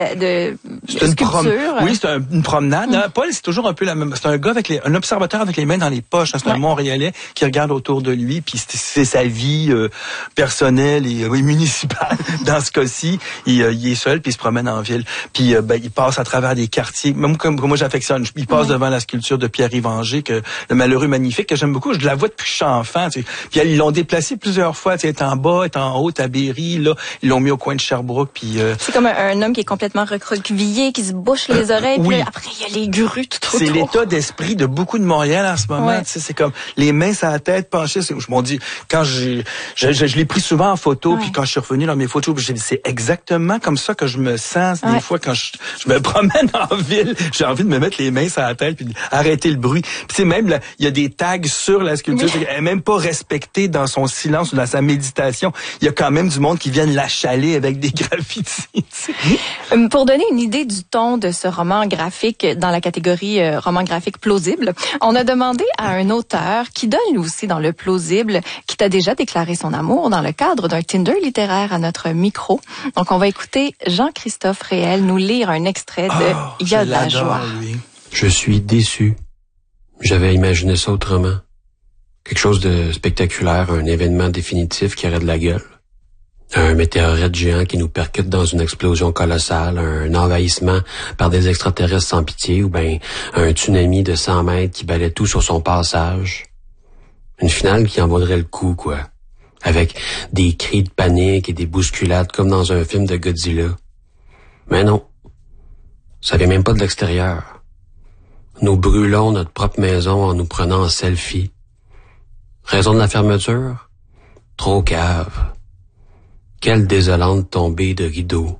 de sculpture. Oui, c'est une promenade. Paul, c'est toujours un peu la même. C'est un gars un observateur avec les mains dans les poches. C'est un Montréalais qui regarde autour de lui, puis c'est sa vie personnelle et municipale. Dans ce cas-ci, il est seul, puis il se promène en ville. Puis il passe à travers des quartiers. Même comme moi, j'affectionne. Il passe devant la sculpture de Pierre-Yves Angers, le malheureux magnifique, que j'aime beaucoup. Je la vois depuis que je suis enfant. Tu sais. Puis ils l'ont déplacé plusieurs fois. Tu sais, elle est en bas, elle est en haut, à Berry. Là, ils l'ont mis au coin de Sherbrooke. Puis c'est comme un homme qui est complètement recroquevillé, qui se bouche les oreilles, puis là, après il y a les grues tout autour. C'est l'état d'esprit de beaucoup de Montréal en ce moment. Tu sais, c'est comme les mains sur la tête penchées. Je m'en dis, quand je l'ai pris souvent en photo, puis quand je suis revenu dans mes photos, j'ai dit, c'est exactement comme ça que je me sens des fois quand je me promène en ville. J'ai envie de me mettre les mains sur la tête puis arrêter le bruit. Puis c'est même il y a des tags sur la sculpture. Elle est même pas respectée dans son silence ou dans sa méditation. Il y a quand même du monde qui viennent la chaler avec des graffitis. Pour donner une idée du ton de ce roman graphique dans la catégorie roman graphique plausible, on a demandé à un auteur qui donne lui aussi dans le plausible, qui t'a déjà déclaré son amour dans le cadre d'un Tinder littéraire à notre micro. Donc on va écouter Jean-Christophe Réel nous lire un extrait de Il y a de la joie. Lui. Je suis déçu. J'avais imaginé ça autrement. Quelque chose de spectaculaire, un événement définitif qui aurait de la gueule. Un météorite géant qui nous percute dans une explosion colossale, un envahissement par des extraterrestres sans pitié, ou bien un tsunami de 100 mètres qui balaie tout sur son passage. Une finale qui en vaudrait le coup, quoi. Avec des cris de panique et des bousculades comme dans un film de Godzilla. Mais non. Ça vient même pas de l'extérieur. Nous brûlons notre propre maison en nous prenant en selfie. Raison de la fermeture? Trop cave. Quelle désolante tombée de rideau.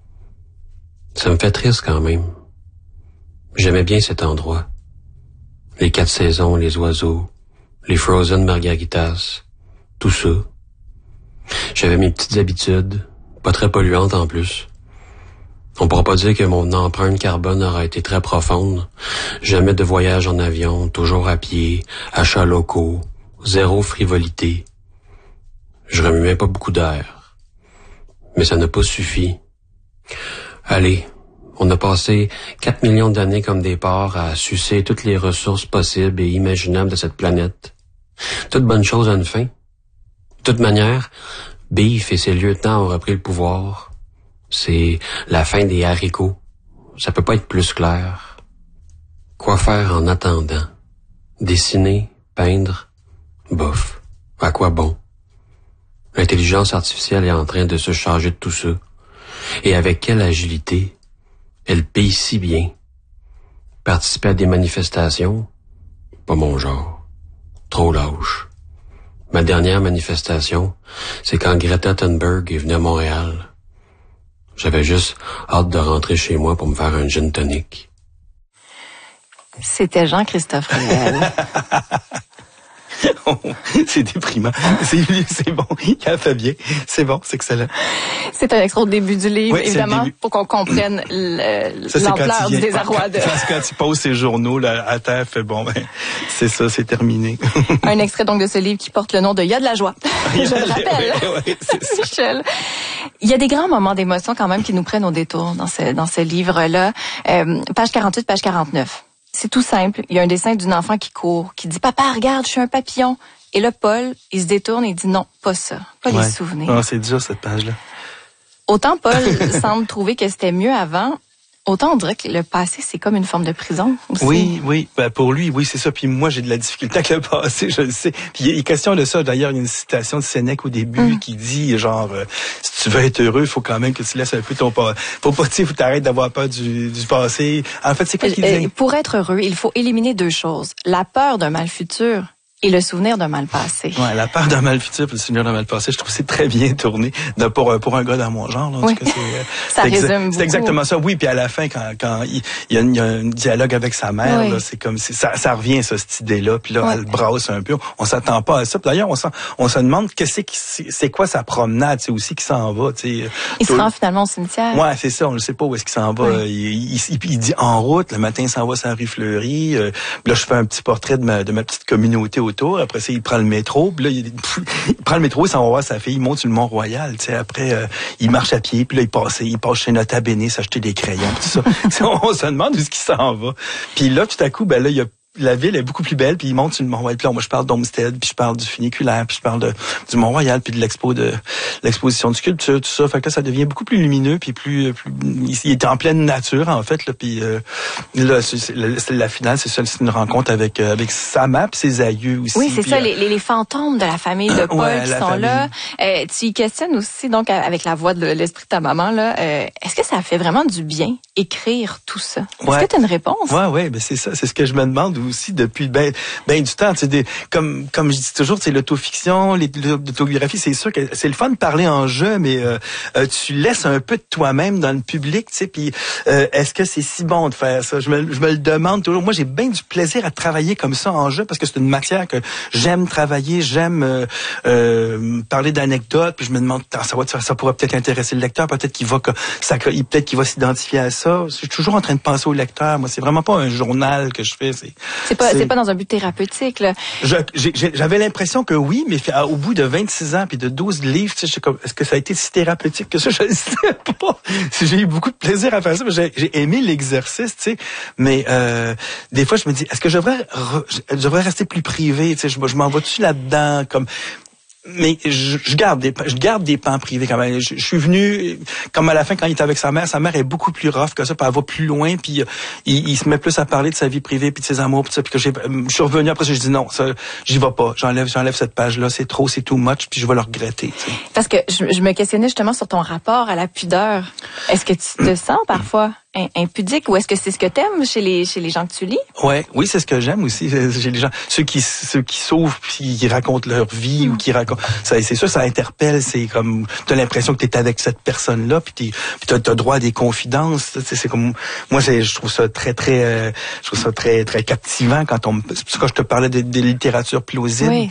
Ça me fait triste quand même. J'aimais bien cet endroit. Les 4 saisons, les oiseaux, les frozen margaritas, tout ça. J'avais mes petites habitudes, pas très polluantes en plus. On pourra pas dire que mon empreinte carbone aura été très profonde. Jamais de voyage en avion, toujours à pied, achats locaux, zéro frivolité. Je remuais pas beaucoup d'air. Mais ça n'a pas suffi. Allez, on a passé 4 millions d'années comme des porcs à sucer toutes les ressources possibles et imaginables de cette planète. Toute bonne chose a une fin. De toute manière, Beef et ses lieutenants ont repris le pouvoir. C'est la fin des haricots. Ça peut pas être plus clair. Quoi faire en attendant? Dessiner, peindre, bof. À quoi bon? L'intelligence artificielle est en train de se charger de tout ça. Et avec quelle agilité. Elle paye si bien. Participer à des manifestations? Pas mon genre. Trop lâche. Ma dernière manifestation, c'est quand Greta Thunberg est venue à Montréal. J'avais juste hâte de rentrer chez moi pour me faire un gin tonic. C'était Jean-Christophe Réel. C'est déprimant. C'est bon. Il a fait bien. C'est bon, c'est excellent. C'est un extrait au début du livre, évidemment, pour qu'on comprenne l'ampleur du désarroi de... Quand il pose ses journaux là, à terre, fait bon, c'est ça, c'est terminé. Un extrait donc de ce livre qui porte le nom de Il y a de la joie. Je le rappelle. Oui, c'est ça. Michel. Il y a des grands moments d'émotion quand même qui nous prennent au détour dans ce livre-là. Page 48, page 49. C'est tout simple. Il y a un dessin d'une enfant qui court, qui dit « Papa, regarde, je suis un papillon ». Et là, Paul, il se détourne et dit « Non, pas ça. Pas les souvenirs. » Ah, c'est dur, cette page-là. Autant Paul semble trouver que c'était mieux avant, autant on dirait que le passé, c'est comme une forme de prison aussi. Oui. Ben, pour lui, oui, c'est ça. Puis moi, j'ai de la difficulté avec le passé, je le sais. Puis il est question de ça. D'ailleurs, il y a une citation de Sénèque au début qui dit, genre, si tu veux être heureux, il faut quand même que tu laisses un peu ton passé. Faut pas, tu sais, faut t'arrêter d'avoir peur du passé. En fait, c'est quoi qu'il dit? Pour être heureux, il faut éliminer 2 choses. La peur d'un mal futur et le souvenir d'un mal passé. Ouais, la peur d'un mal futur et le souvenir d'un mal passé, je trouve que c'est très bien tourné pour un gars dans mon genre. Là, en tout cas, ça résume beaucoup. C'est exactement ça. Oui, puis à la fin, quand il y a un dialogue avec sa mère, là, c'est comme ça revient cette idée-là. Puis là, elle brasse un peu. On s'attend pas à ça. Puis d'ailleurs, on se demande c'est quoi sa promenade, c'est aussi qui s'en va. Tu sais. Il se rend finalement au cimetière. Ouais, c'est ça. On ne sait pas où est-ce qu'il s'en va. Il dit en route. Le matin, il s'en va sur la rue Fleury. Là, je fais un petit portrait de ma petite communauté autour. autour. Après ça, il prend le métro. Puis là, il prend le métro, il s'en va voir sa fille. Il monte sur le Mont-Royal. Tu sais, après, il marche à pied. Puis là, il passe chez Nota Bene s'acheter des crayons. Tout ça. On se demande où est-ce qu'il s'en va. Puis là, tout à coup, ben là, la ville est beaucoup plus belle, puis il monte sur le Mont-Royal. Puis là, moi, je parle d'Olmsted, puis je parle du funiculaire, puis je parle du Mont-Royal, puis de l'exposition de sculpture, tout ça. Fait que là, ça devient beaucoup plus lumineux, puis plus il est en pleine nature, en fait, là. Puis là, la finale, c'est une rencontre avec sa mère puis ses aïeux aussi. Oui, c'est puis, ça, les fantômes de la famille de Paul qui sont famille. Là. Tu y questionnes aussi, donc, avec la voix de l'esprit de ta maman, là. Est-ce que ça fait vraiment du bien écrire tout ça? Est-ce que tu as une réponse? Ouais, ben c'est ça, c'est ce que je me demande aussi depuis ben du temps. Tu sais, comme je dis toujours, c'est l'autofiction, l'autobiographie, c'est sûr que c'est le fun de parler en jeu, mais tu laisses un peu de toi-même dans le public, tu sais. Puis est-ce que c'est si bon de faire ça? Je me le demande toujours. Moi, j'ai bien du plaisir à travailler comme ça en jeu parce que c'est une matière que j'aime travailler, j'aime parler d'anecdotes. Puis je me demande, ça pourrait peut-être intéresser le lecteur, peut-être qu'il va s'identifier à ça. Je suis toujours en train de penser au lecteur. Moi, c'est vraiment pas un journal que je fais. C'est pas dans un but thérapeutique, là. J'avais l'impression que oui, mais au bout de 26 ans puis de 12 livres, tu sais, est-ce que ça a été si thérapeutique que ça? Je ne sais pas. J'ai eu beaucoup de plaisir à faire ça. J'ai aimé l'exercice, tu sais. Mais des fois, je me dis, est-ce que je devrais rester plus privé? Tu sais, je m'en vais-tu là-dedans? Mais je garde des pans privés quand même. Je suis venu, comme à la fin, quand il était avec sa mère est beaucoup plus rough que ça, puis elle va plus loin, puis il se met plus à parler de sa vie privée, puis de ses amours, puis ça, puis que je suis revenu après ça, je dis non, ça, j'y vais pas. J'enlève cette page-là, c'est trop, c'est too much, puis je vais le regretter. Tu sais. Parce que je me questionnais justement sur ton rapport à la pudeur. Est-ce que tu te sens parfois impudique, ou est-ce que c'est ce que t'aimes chez les gens que tu lis? Oui, c'est ce que j'aime aussi. J'ai les gens, ceux qui s'ouvrent puis qui racontent leur vie ou qui racontent. C'est sûr, ça interpelle. C'est comme t'as l'impression que t'es avec cette personne-là, puis t'as droit à des confidences. C'est comme moi, je trouve ça très très captivant quand je te parlais de littérature plausible. Oui.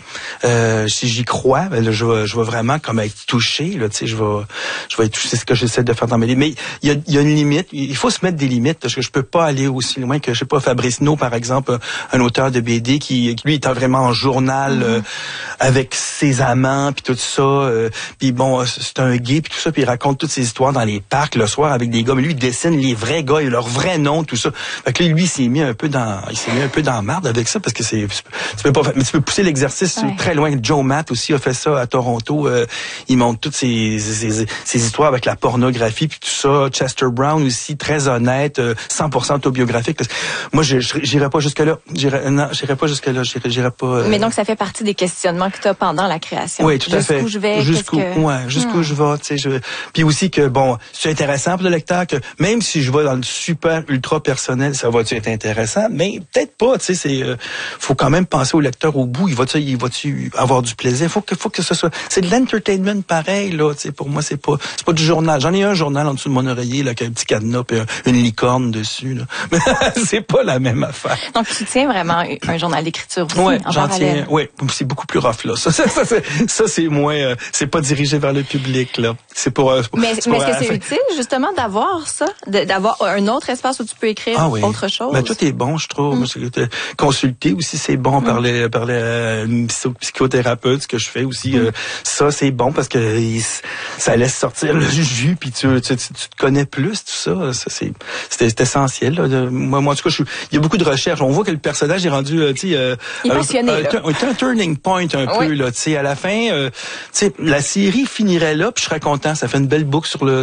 Si j'y crois, ben là, je vais vraiment comme être touché. Là, tu sais, je vais être touché. C'est ce que j'essaie de faire dans mes livres. Mais il y a une limite. Il faut se mettre des limites, parce que je peux pas aller aussi loin que, je sais pas, Fabrice No, par exemple, un auteur de BD qui lui est vraiment en journal avec ses amants puis tout ça, puis bon, c'est un gay puis tout ça, puis il raconte toutes ses histoires dans les parcs le soir avec des gars, mais lui il dessine les vrais gars et leurs vrais noms, tout ça. Fait que lui il s'est mis un peu dans la marde avec ça, parce que tu peux pousser l'exercice très loin. Joe Matt aussi a fait ça à Toronto, il montre toutes ces histoires avec la pornographie puis tout ça. Chester Brown aussi, très honnête, 100% autobiographique. Parce que moi, j'irais pas jusque-là. J'irais pas jusque-là. J'irais pas. Mais donc, ça fait partie des questionnements que tu as pendant la création. Oui, tout à fait. Jusqu'où je vais, jusqu'où je vais. Tu sais, puis aussi que bon, c'est intéressant pour le lecteur que même si je vais dans le super ultra personnel, ça va-tu être intéressant? Mais peut-être pas. Tu sais, faut quand même penser au lecteur au bout. Il va-tu avoir du plaisir? Faut que ce soit. C'est de l'entertainment pareil là. Tu sais, pour moi, c'est pas du journal. J'en ai un journal en dessous de mon oreiller là, avec un petit cadenas et une licorne dessus, là. Mais c'est pas la même affaire. Donc, tu tiens vraiment un journal d'écriture aussi, en j'en parallèle. Oui, c'est beaucoup plus rough, là. Ça, c'est moins, c'est pas dirigé vers le public, là. C'est pour, mais est-ce que c'est utile, justement, d'avoir ça? D'avoir un autre espace où tu peux écrire autre chose? Ben, tout est bon, je trouve. Consulter aussi, c'est bon. Parler à une psychothérapeute, ce que je fais aussi, ça, c'est bon parce que ça laisse sortir le jus, puis tu te connais plus, tout ça. C'est essentiel. Là. Moi, en tout cas, il y a beaucoup de recherches. On voit que le personnage est rendu, il est passionné. Un turning point un peu là. Tu sais, à la fin, la série finirait là, puis je serais content. Ça fait une belle boucle sur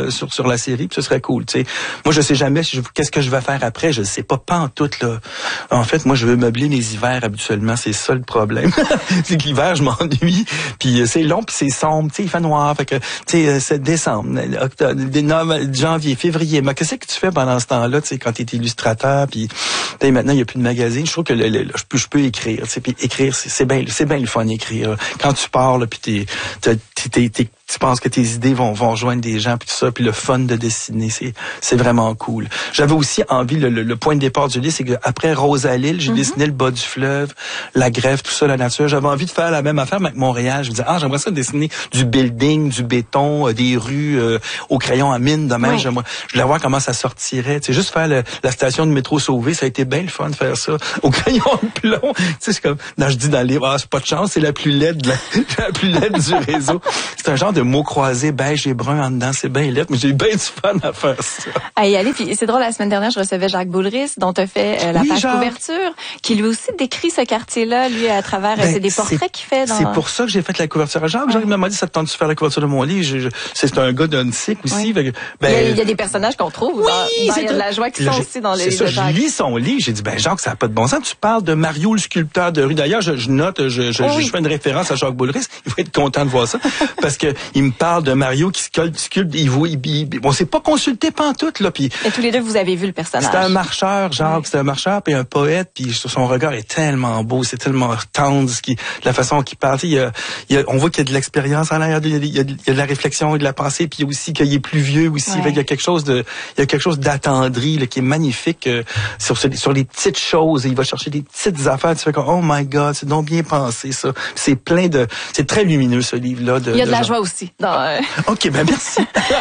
la série, puis ce serait cool. Tu sais, moi, je sais jamais qu'est-ce que je vais faire après. Je sais pas en tout là. En fait, moi, je veux meubler mes hivers habituellement. C'est ça le problème. C'est que l'hiver, je m'ennuie. Puis c'est long, puis c'est sombre. Tu sais, il fait noir. Fait que, tu sais, c'est décembre, octobre, janvier, février. Mais qu'est-ce que tu fais pendant ce temps-là, tu sais, quand t'es illustrateur, puis maintenant il y a plus de magazines. Je trouve que je peux écrire, tu sais, puis écrire c'est bien le fun écrire. Quand tu pars là, puis t'es tu penses que tes idées vont rejoindre des gens, puis tout ça, puis le fun de dessiner, c'est vraiment cool. J'avais aussi envie, le point de départ du livre, c'est qu'après Rosalille, j'ai dessiné le bas du fleuve, la grève, tout ça, la nature. J'avais envie de faire la même affaire, mais avec Montréal. Je me disais, j'aimerais ça dessiner du building, du béton, des rues au crayon à mine, de même. Je voulais voir comment ça sortirait. Tu sais, juste faire la station de métro Sauvé, ça a été bien le fun de faire ça au crayon de plomb. Tu sais, c'est comme, je dis dans le livre, c'est pas de chance, c'est la plus laide, la plus laide du réseau. C'est un genre de mots croisés beige et brun en dedans, c'est bien laid, mais j'ai eu bien du fun à faire ça. À y aller, puis c'est drôle, la semaine dernière, je recevais Jacques Boulris, dont tu as fait la page couverture, qui lui aussi décrit ce quartier-là, lui, à travers c'est des portraits qu'il fait. C'est pour ça que j'ai fait la couverture à Jacques. Jacques m'a dit, ça te tente de faire la couverture de mon livre? C'est un gars d'Unsick aussi. Il y a des personnages qu'on trouve dans Il y a de la joie qui sont aussi dans les livres de Jacques. Je lis son livre, j'ai dit, Jacques, ça n'a pas de bon sens. Tu parles de Mario, le sculpteur de rue. D'ailleurs, je note, je fais une référence à Jacques Boulris. Il va être content de voir ça. Parce que il me parle de Mario qui sculpte, on s'est pas consulté pantoute, là. Puis, et tous les deux, vous avez vu le personnage. C'était un marcheur, Jacques, c'était un marcheur, puis un poète, puis son regard est tellement beau, c'est tellement tendre, la façon qu'il parle. On voit qu'il y a de l'expérience en arrière, il y a de la réflexion et de la pensée, puis aussi qu'il est plus vieux aussi. Il y a quelque chose d'attendri là, qui est magnifique sur les petites choses. Il va chercher des petites affaires. Tu fais comme, oh my God, c'est donc bien pensé ça. C'est c'est très lumineux ce livre-là. Il y a de la joie aussi. Ok, merci.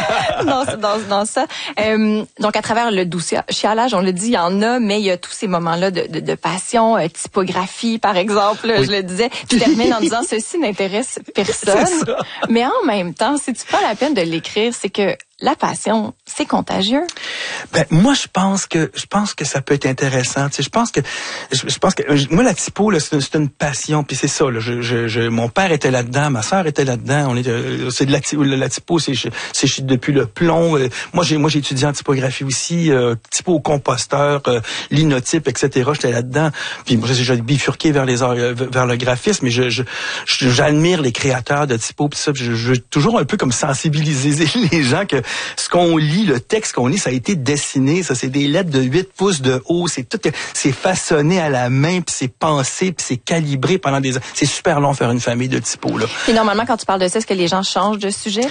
dans ça. Donc à travers le doux chialage, on le dit, il y en a, mais il y a tous ces moments-là de passion, typographie par exemple. Je le disais. Tu termines en disant ceci n'intéresse personne. Mais en même temps, si tu prends la peine de l'écrire, c'est que la passion, c'est contagieux. Moi, je pense que ça peut être intéressant. Tu sais, je pense que moi, la typo, là, c'est une passion. Puis c'est ça. Là, mon père était là-dedans, ma sœur était là-dedans. C'est de la typo, c'est depuis le plomb. Moi, j'ai étudié en typographie aussi, typo au composteur, linotype, etc. J'étais là-dedden. Puis moi, j'ai bifurqué vers vers le graphisme. Mais j'admire les créateurs de typo. Puis ça, je veux toujours un peu comme sensibiliser les gens que ce qu'on lit, le texte qu'on lit, ça a été dessiné, ça c'est des lettres de 8 pouces de haut, c'est façonné à la main, puis c'est pensé, puis c'est calibré pendant des ans. C'est super long faire une famille de typos là. Et normalement quand tu parles de ça, est-ce que les gens changent de sujet?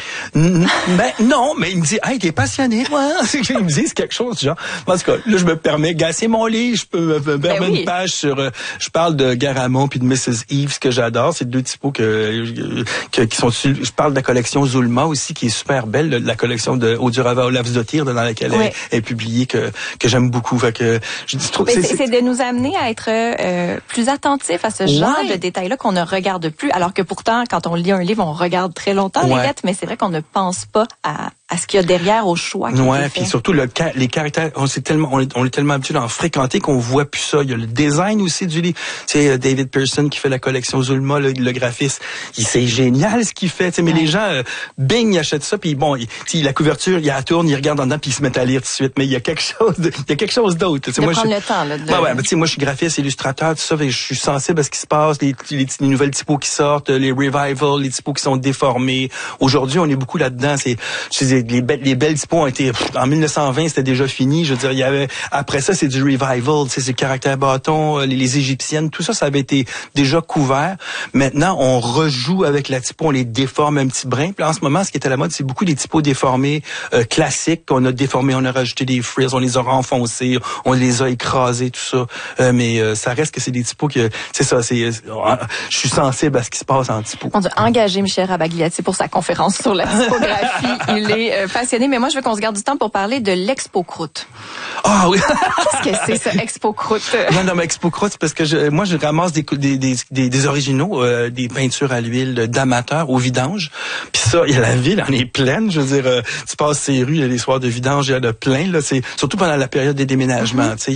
Non, mais ils me disent "Hey, t'es passionné, moi." Ils me disent quelque chose genre. En tout cas, là je me permets gasser mon livre, je peux me permettre une page sur je parle de Garamond puis de Mrs. Eves que j'adore, c'est deux typos qui sont je parle de la collection Zulma aussi qui est super belle, la collection de Odurava Olavsdottir dans laquelle elle est publiée que j'aime beaucoup. Fait que c'est de nous amener à être plus attentifs à ce genre de détails-là qu'on ne regarde plus, alors que pourtant quand on lit un livre, on regarde très longtemps les lettres, mais c'est vrai qu'on ne pense pas à ce qu'il y a derrière au choix. Puis surtout les caractères, on est tellement habitué d'en fréquenter qu'on voit plus ça. Il y a le design aussi du livre. C'est David Pearson qui fait la collection Zulma, le graphiste. C'est génial ce qu'il fait. Mais les gens, bing, ils achètent ça. Puis bon, la couverture, il la tourne, ils regardent en dedans, puis ils se mettent à lire tout de suite. Mais il y a quelque chose d'autre. De prendre le temps. Là, moi, je suis graphiste, illustrateur, tout ça. Je suis sensible à ce qui se passe, les nouvelles typos qui sortent, les revivals, les typos qui sont déformés. Aujourd'hui, on est beaucoup là-dedans. Les belles typos ont été en 1920, c'était déjà fini. Je veux dire, il y avait après ça, c'est du revival, c'est le caractère bâton, les égyptiennes, tout ça, ça avait été déjà couvert. Maintenant, on rejoue avec la typo, on les déforme un petit brin. Puis en ce moment, ce qui est à la mode, c'est beaucoup des typos déformés classiques qu'on a déformés, on a rajouté des frills, on les a renfoncés, on les a écrasés, tout ça. Mais ça reste que c'est des typos que c'est ça. Je suis sensible à ce qui se passe en typo. On a engagé Michel Rabagliati pour sa conférence sur la typographie. Il est passionné, mais moi je veux qu'on se garde du temps pour parler de l'Expo Croûte. Ah oui. Qu'est-ce que c'est ça, Expo Croûte? Non, mais Expo Croûte, c'est parce que moi je ramasse des originaux, des peintures à l'huile d'amateurs au vidange. Puis ça, il y a la ville en est pleine. Je veux dire, tu passes ces rues, il y a des soirs de vidange, il y en a plein. Là, c'est surtout pendant la période des déménagements. Tu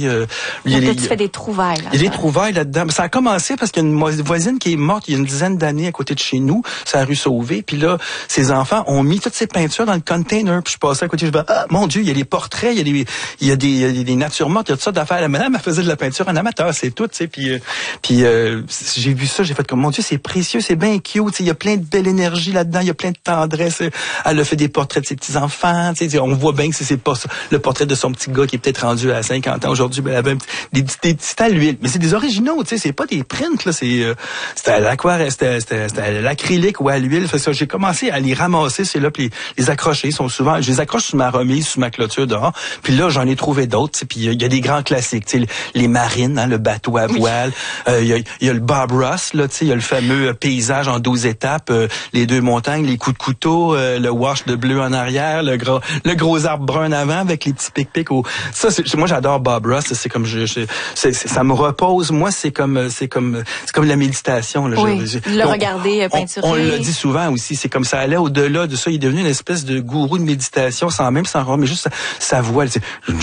fais des trouvailles. Il y a des trouvailles là-dedans. Ça a commencé parce qu'il y a une voisine qui est morte il y a une dizaine d'années à côté de chez nous, c'est la rue Sauvé. Puis là, ses enfants ont mis toutes ces peintures dans le container, puis je passais à côté, je me disais, ah, mon Dieu, il y a des portraits, il y a des natures mortes, il y a tout ça d'affaires. La madame, elle faisait de la peinture en amateur, c'est tout, tu sais, puis j'ai vu ça, j'ai fait comme, mon Dieu, c'est précieux, c'est bien cute, tu sais, il y a plein de belle énergie là-dedans, il y a plein de tendresse. Elle a fait des portraits de ses petits-enfants, tu sais, on voit bien que c'est pas ça, le portrait de son petit gars qui est peut-être rendu à 50 ans aujourd'hui, ben, elle avait des petits à l'huile. Mais c'est des originaux, tu sais, c'est pas des prints, là, c'était à l'aquarelle, c'était à l'acrylique ou à l'huile. Fait que ça, j'ai commencé à les ramasser, c'est là, puis les accrocher. Sont souvent, je les accroche sur ma remise, sur ma clôture dehors. Puis là, j'en ai trouvé d'autres, puis il y a des grands classiques, tu sais, les marines, hein, le bateau à voile. Il y a le Bob Ross, là, tu sais, il y a le fameux paysage en 12 étapes, les 2 montagnes, les coups de couteau, le wash de bleu en arrière, le gros arbre brun avant avec les petits pic-pic. Ça, moi, j'adore Bob Ross. C'est comme ça me repose. Moi, c'est comme la méditation. Là. Oui, le regarder peinturer. On l'a dit souvent aussi. C'est comme ça allait au-delà de ça. Il est devenu une espèce de gourou de méditation sans s'en rendre, mais juste sa voix. Je